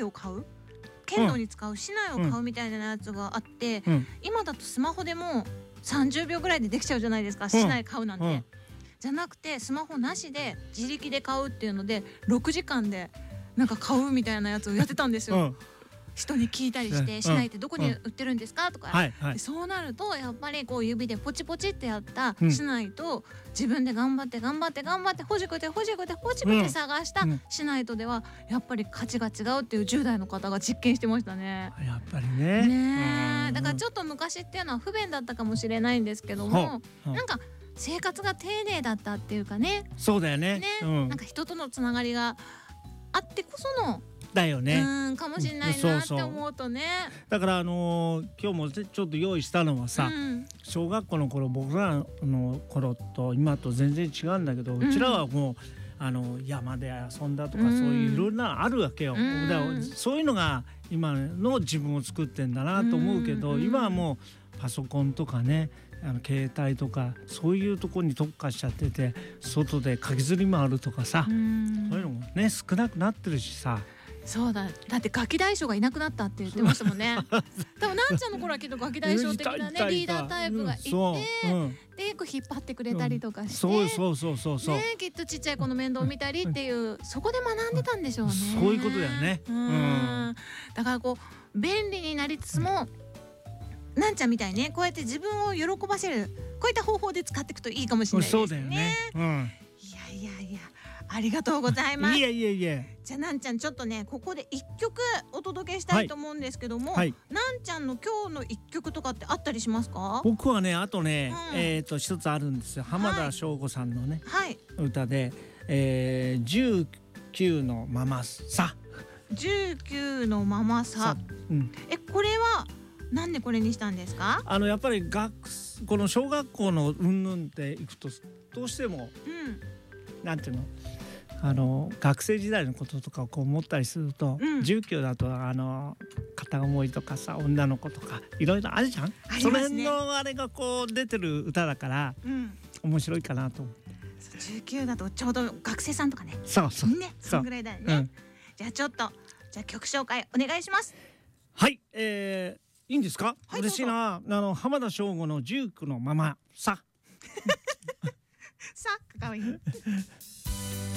を買う、剣道に使う竹刀を買うみたいなやつがあって、今だとスマホでも30秒ぐらいでできちゃうじゃないですか、竹刀買うなんて。じゃなくてスマホなしで自力で買うっていうので6時間でなんか買うみたいなやつをやってたんですよ。人に聞いたりして、竹刀ってどこに売ってるんですかとか、そうなるとやっぱりこう指でポチポチってやった竹刀と自分で頑張ってほじくて探した竹刀とではやっぱり価値が違うっていう10代の方が実験してましたね。 やっぱりね。 だからちょっと昔っていうのは不便だったかもしれないんですけども、なんか生活が丁寧だったっていうかね。 そうだよね。 なんか人とのつながりがあってこそのだよね。 かもしれないなって思うとね。 だから今日もちょっと用意したのはさ、小学校の頃僕らの頃と今と全然違うんだけど、うちらはもう山で遊んだとか、そういういろんなあるわけよ。だからそういうのが今の自分を作ってんだなと思うけど、今はもうパソコンとかね、携帯とかそういうところに特化しちゃってて、外でかきずり回るとかさ、そういうのもね少なくなってるしさ。 そうだってガキ大将がいなくなったって言ってましたもんね。多分なんちゃんの頃はきっとガキ大将的なねリーダータイプがいて、でよく引っ張ってくれたりとかして、ね、きっとちっちゃい子の面倒を見たりっていう、そこで学んでたんでしょうね。 そういうことだよね。 だからこう便利になりつつも、なんちゃんみたいにねこうやって自分を喜ばせるこういった方法で使っていくといいかもしれないですね。 そうだよね。 いやありがとうございます。 いえ。 じゃあなんちゃんちょっとねここで1曲お届けしたいと思うんですけども、なんちゃんの今日の1曲とかってあったりしますか？ 僕はねあとね、一つあるんですよ。浜田省吾さんのね、歌で、19のままさ。 19のままさ。これはなんでこれにしたんですか？ やっぱりこの小学校のうんぬんっていくとどうしても、なんていうの、学生時代のこととかをこう思ったりすると、19だと片思いとかさ、女の子とかいろいろあるじゃん。その辺のあれがこう出てる歌だから、面白いかなと思って。 19だとちょうど学生さんとかね。 そうそんぐらいだよね。じゃあちょっと曲紹介お願いします。 はい、いいんですか？嬉しいな。浜田省吾の19のままさ。 さかわいい。